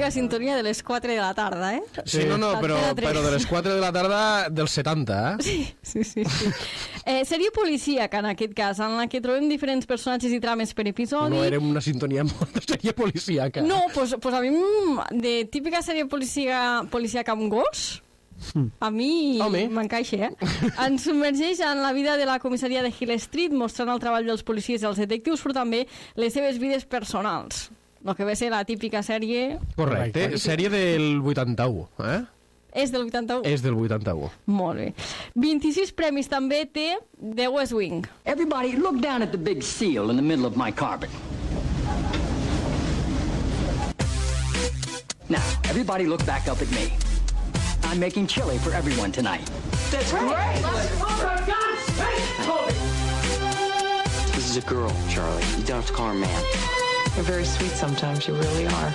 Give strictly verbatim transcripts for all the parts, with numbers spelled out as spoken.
típica sintonia de les quatre de la tarda, eh? Sí, no, no, però, però de les quatre de la tarda dels setanta, eh? Sí, sí, sí. sí. Eh, sèrie policíaca, en aquest cas, en la que trobem diferents personatges i trames per episodi. No era una sintonia molt de sèrie policíaca. No, doncs pues, pues a mi, de típica sèrie policíaca, policíaca amb gos, a mi m'encaixa, eh? Ens submergeix en la vida de la comissaria de Hill Street, mostrant el treball dels policies i els detectius, però també les seves vides personals. El que ve ser la típica sèrie... Correcte, sèrie del vuitanta-u, eh? És del vuitanta-u? És del vuitanta-u. Molt bé. vint-i-sis premis també té The West Wing. Everybody, look down at the big seal in the middle of my carpet. Now, everybody look back up at me. I'm making chili for everyone tonight. That's great! Oh, for God's sake, Toby! This is a girl, Charlie. You don't have to call her ma'am. You're very sweet sometimes, you really are.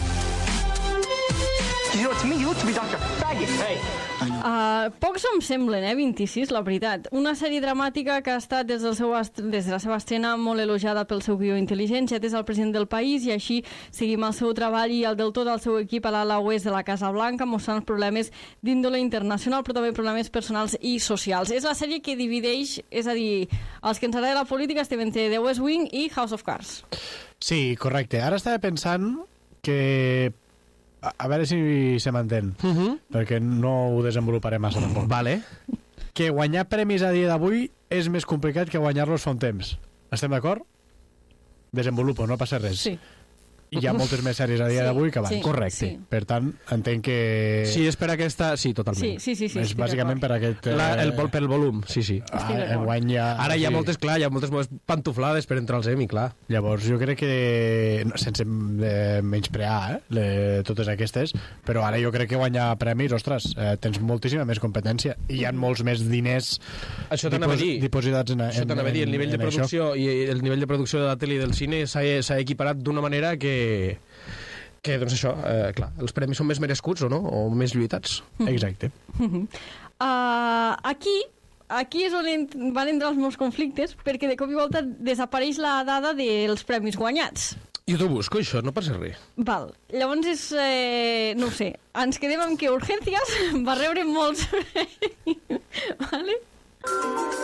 You look to me, you look to me, Doctor Faggot. Hey. Uh, pocs em semblen, eh, vint-i-sis, la veritat. Una sèrie dramàtica que ha estat des, del seu des de la seva estrena molt elogiada pel seu guió intel·ligent, ja és el president del país, i així seguim el seu treball i el del tot del seu equip a l'ala oest de la Casa Blanca, mostrant problemes d'índole internacional, però també problemes personals i socials. És la sèrie que divideix, és a dir, els que ens agrada la política estem entre The West Wing i House of Cards. Sí, correcte. Ara estava pensant que... A, a veure si se m'entén, uh -huh. perquè no ho desenvoluparé massa tampoc. Vale. Que guanyar premis a dia d'avui és més complicat que guanyar-los fa un temps. Estem d'acord? Desenvolupo, no passa res. Sí. I hi ha moltes més sèries a dia sí, d'avui que abans. Sí, correcte. Sí. Per tant, entenc que... Sí, és per aquesta... Sí, totalment. Sí, sí, sí. sí és bàsicament per aquest... La, el, pel volum, sí, sí. Ah, enguany ja... Ara hi ha sí. moltes, clar, hi ha moltes pantuflades per entrar al semi, clar. Llavors, jo crec que, no, sense eh, menysprear eh, le, totes aquestes, però ara jo crec que guanyar premis, ostres, eh, tens moltíssima més competència i hi ha molts més diners això t'anava a dir. dipositats en, en, això t'anava a dir, el nivell de producció això. I el nivell de producció de la tele i del cine s'ha equiparat d'una manera que... que, doncs això, eh, clar, els premis són més merescuts o no? O més lluitats. Mm-hmm. Exacte. Mm-hmm. Uh, aquí, aquí és on ent van entrar els meus conflictes, perquè de cop i volta desapareix la dada dels premis guanyats. Jo t'ho busco, això, no passa res. Val, llavors és... Eh, no ho sé, ens quedem amb que Urgències va rebre molts... vale?